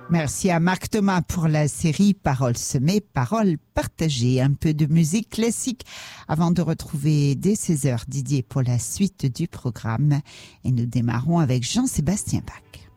Merci à Marc Thomas pour la série Paroles semées, paroles partagées. Un peu de musique classique avant de retrouver dès 16h Didier pour la suite du programme. Et nous démarrons avec Jean-Sébastien Bach.